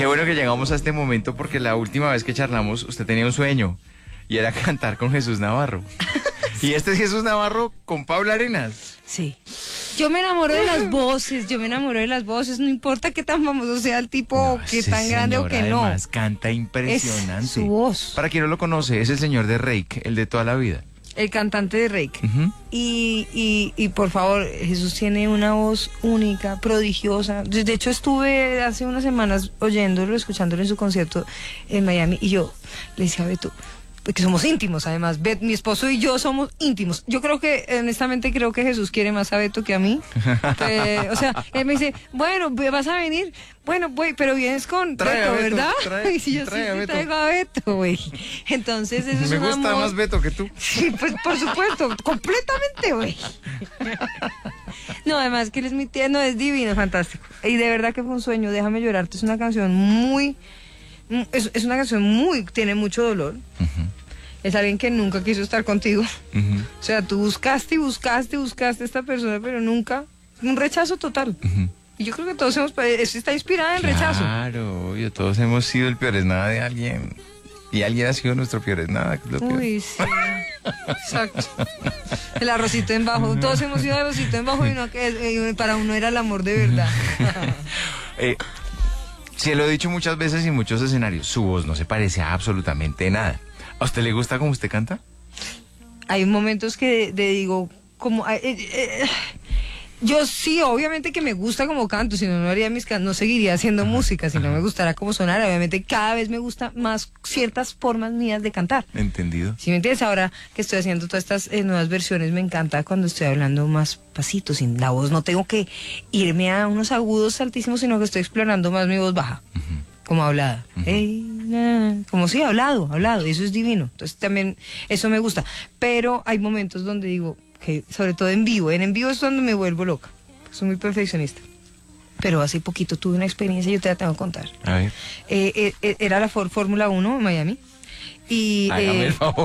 Qué bueno que llegamos a este momento porque la última vez que charlamos usted tenía un sueño y era cantar con Jesús Navarro. Y este es Jesús Navarro con Paula Arenas. Sí. Yo me enamoro de las voces, no importa qué tan famoso sea el tipo, No, que ese tan grande o señor que no. además canta impresionante. Es su voz. Para quien no lo conoce, es el señor de Reik, el de toda la vida. El cantante de Reik. Ujú. Y por favor, Jesús tiene una voz única, prodigiosa. De hecho, estuve hace unas semanas oyéndolo, escuchándolo en su concierto en Miami, y yo le decía a Beto, porque somos íntimos además, mi esposo y yo somos íntimos. Yo creo que, honestamente, creo que Jesús quiere más a Beto que a mí. O sea, él me dice, bueno, vas a venir, bueno, voy, pero vienes con Trae a Beto, Beto, ¿verdad? Y si yo trae a sí Beto. traigo a Beto, güey. Entonces, eso es Me un gusta amor. más Beto que tú. Sí, pues por supuesto, completamente, güey. No, además que él es mi tierno, es divino, fantástico. Y de verdad que fue un sueño, Déjame llorarte, es una canción muy... Es una canción muy... tiene mucho dolor. Es alguien que nunca quiso estar contigo. O sea, tú buscaste a esta persona, pero nunca... Un rechazo total. Y yo creo que todos está inspirada en rechazo. Claro, obvio, todos hemos sido el peor es nada de alguien. Y alguien ha sido nuestro peor es nada, que es lo peor. Uy, sí. Exacto. El arrocito en bajo. Todos hemos sido arrocito en bajo y para uno era el amor de verdad. Se lo he dicho muchas veces y en muchos escenarios, su voz no se parece a absolutamente nada. ¿A usted le gusta cómo usted canta? Hay momentos que digo, como... yo sí, obviamente que me gusta como canto, si no, no haría no seguiría haciendo música, si no me gustara cómo sonara. Obviamente cada vez me gusta más ciertas formas mías de cantar. Entendido. Si me entiendes, ahora que estoy haciendo todas estas nuevas versiones, me encanta cuando estoy hablando más pasito, sin la voz. No tengo que irme a unos agudos altísimos, sino que estoy explorando más mi voz baja, como hablada. Como si hablado, y eso es divino. Entonces también eso me gusta. Pero hay momentos donde digo, que sobre todo en vivo es donde me vuelvo loca. Soy muy perfeccionista. Pero hace poquito tuve una experiencia, yo te la tengo que contar. A ver. Era la Fórmula 1 en Miami. Y Hágame el favor.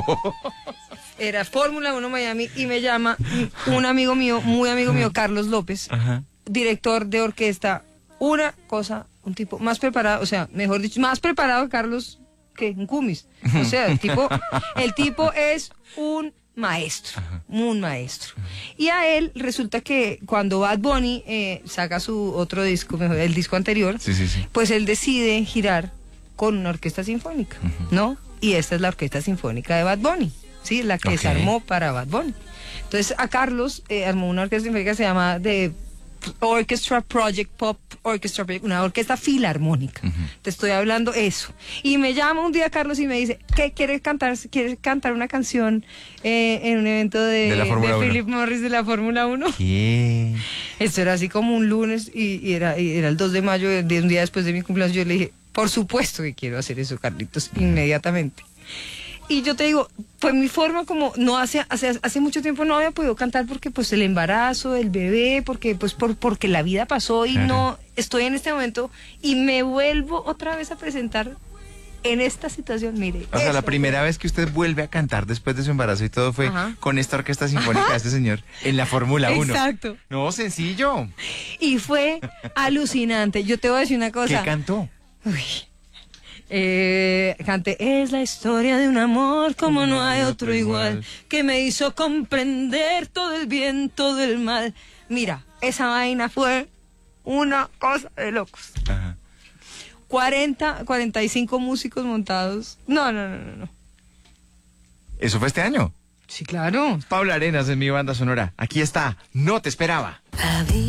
era Fórmula 1 Miami y me llama un amigo mío, muy amigo mío, Carlos López, Ajá. director de orquesta. Una cosa, un tipo más preparado, o sea, mejor dicho, más preparado que Carlos que un Cumis. O sea, el tipo es un maestro, un maestro. Y a él resulta que cuando Bad Bunny saca su otro disco, mejor, el disco anterior, Sí. pues él decide girar con una orquesta sinfónica, ¿no? Y esta es la orquesta sinfónica de Bad Bunny, ¿sí? La que se armó para Bad Bunny. Entonces a Carlos armó una orquesta sinfónica que se llama The Orchestra Project, Pop Orchestra Project, una orquesta filarmónica. Te estoy hablando eso. Y me llama un día Carlos y me dice, ¿qué quieres cantar? ¿Quieres cantar una canción en un evento de Philip Morris de la Fórmula 1? ¿Qué? Esto era así como un lunes y era el 2 de mayo, un día después de mi cumpleaños. Yo le dije, por supuesto que quiero hacer eso, Carlitos, inmediatamente. Y yo te digo, fue mi forma como, no hace mucho tiempo no había podido cantar porque pues el embarazo, el bebé, porque la vida pasó y no estoy en este momento y me vuelvo otra vez a presentar en esta situación, mire. O sea, la primera vez que usted vuelve a cantar después de su embarazo y todo fue con esta orquesta sinfónica de este señor en la Fórmula 1. Exacto. No, sencillo. Y fue alucinante. Yo te voy a decir una cosa. ¿Qué cantó? Uy. Canté, es la historia de un amor como no hay otro igual, que me hizo comprender todo el bien, todo el mal. Mira, esa vaina fue una cosa de locos. 45 músicos montados. No. ¿Eso fue este año? Sí, claro. Paula Arenas en mi banda sonora. Aquí está, No te esperaba.